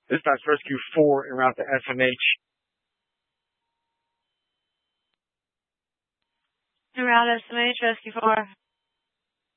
Dispatch Rescue 4 en route to SMH. En route SMH, Rescue 4.